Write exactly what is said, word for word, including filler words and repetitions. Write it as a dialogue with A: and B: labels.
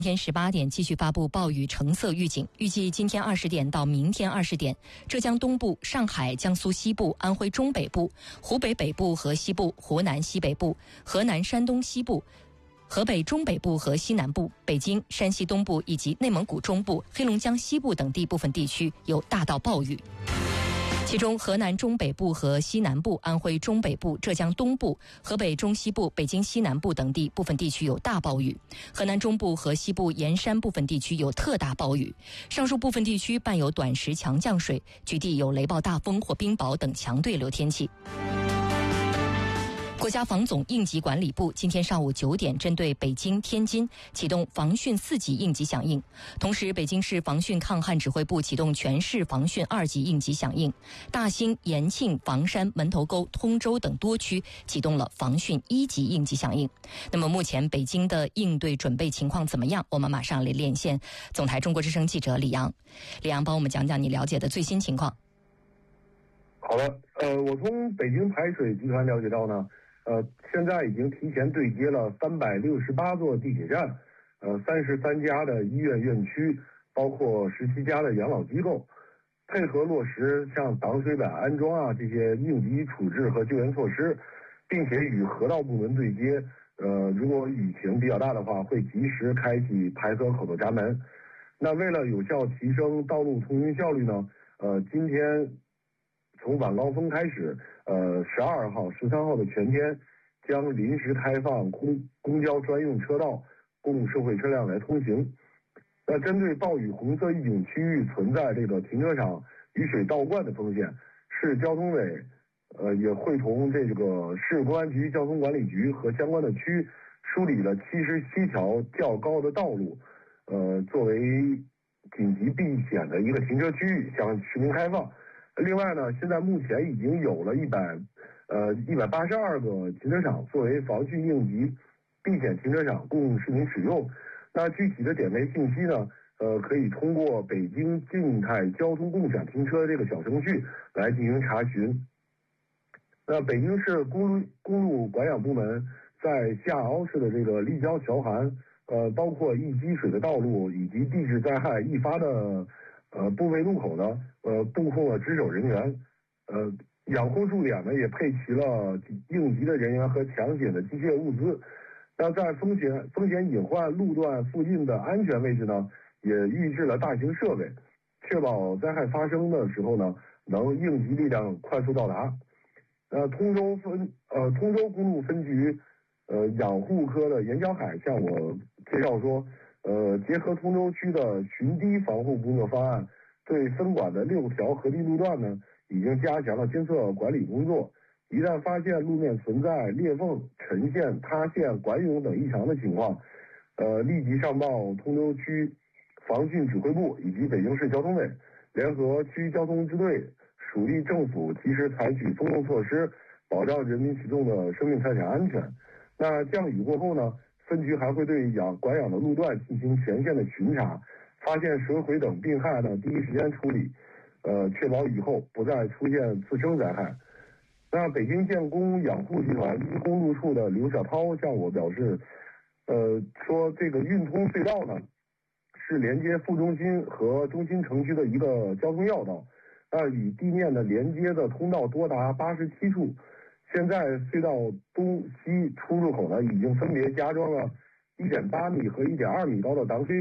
A: 今天十八点继续发布暴雨橙色预警，预计今天二十点到明天二十点，浙江东部、上海、江苏西部、安徽中北部、湖北北部和西部、湖南西北部、河南、山东西部、河北中北部和西南部、北京、山西东部以及内蒙古中部、黑龙江西部等地部分地区有大到暴雨。其中河南中北部和西南部、安徽中北部、浙江东部、河北中西部、北京西南部等地部分地区有大暴雨，河南中部和西部沿山部分地区有特大暴雨，上述部分地区伴有短时强降水，局地有雷暴大风或冰雹等强对流天气。国家防总应急管理部今天上午九点针对北京、天津启动防汛四级应急响应，同时北京市防汛抗旱指挥部启动全市防汛二级应急响应，大兴、延庆、房山、门头沟、通州等多区启动了防汛一级应急响应。那么目前北京的应对准备情况怎么样？我们马上来连线总台中国之声记者李阳。李阳，帮我们讲讲你了解的最新情况。
B: 好的，呃，我从北京排水集团了解到呢，呃，现在已经提前对接了三百六十八座地铁站，呃，三十三家的医院院区，包括十七家的养老机构，配合落实像挡水板安装啊这些应急处置和救援措施，并且与河道部门对接。呃，如果雨情比较大的话，会及时开启排河口的闸门。那为了有效提升道路通行效率呢，呃，今天从晚高峰开始，呃，十二号、十三号的全天将临时开放公公交专用车道，供社会车辆来通行。那针对暴雨红色预警区域存在这个停车场雨水倒灌的风险，市交通委呃也会同这个市公安局交通管理局和相关的区梳理了七十七条较高的道路，呃，作为紧急避险的一个停车区域向市民开放。另外呢，现在目前已经有了一百，呃，一百八十二个停车场作为防汛应急避险停车场供市民使用。那具体的点位信息呢，呃，可以通过北京静态交通共享停车这个小程序来进行查询。那北京市公路公路管养部门在下凹市的这个立交桥涵，呃，包括易积水的道路以及地质灾害易发的呃部位路口呢，呃，布控了值守人员，呃，养护驻点呢也配齐了应急的人员和抢险的机械物资。那在风险风险隐患路段附近的安全位置呢，也预置了大型设备，确保灾害发生的时候呢，能应急力量快速到达。呃，通州分呃通州公路分局呃养护科的严小海向我介绍说，呃，结合通州区的巡堤防护工作方案，对分管的六条河堤路段呢，已经加强了监测管理工作。一旦发现路面存在裂缝、沉陷、塌陷、管涌等异常的情况，呃，立即上报通州区防汛指挥部以及北京市交通委，联合区交通支队、属地政府及时采取风控措施，保障人民群众的生命财产安全。那降雨过后呢，分局还会对养管养的路段进行全线的巡查，发现蛇毁等病害呢，第一时间处理，呃，确保以后不再出现次生灾害。那北京建工养护集团一公路处的刘小涛向我表示，呃，说这个运通隧道呢，是连接副中心和中心城区的一个交通要道，那与地面的连接的通道多达八十七处。现在隧道东西出入口呢，已经分别加装了一点八米和一点二米高的挡水